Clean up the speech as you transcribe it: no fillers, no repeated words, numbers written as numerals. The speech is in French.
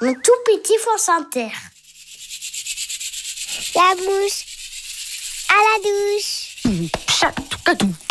Mon tout petit France Inter. La mouche à la douche.